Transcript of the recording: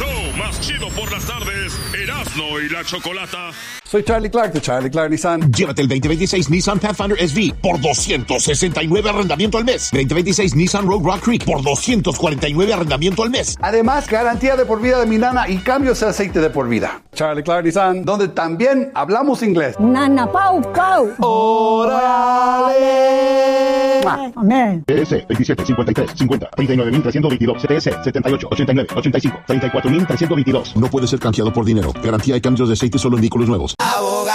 show más chido por las tardes, Erasmo y la Chocolata. Soy Charlie Clark de Charlie Clark Nissan. Llévate el 2026 Nissan Pathfinder SV por $269 arrendamiento al mes. 2026 Nissan Rogue Rock Creek por $249 arrendamiento al mes. Además, garantía de por vida de mi nana y cambios de aceite de por vida. Charlie Clark Nissan, donde también hablamos inglés. Nana Pau Pau. ¡Órale! Amén. TS 27 53 50 39.322. CTS 78 89 85 34.322. No puede ser canjeado por dinero. Garantía de cambios de aceite solo en vehículos nuevos.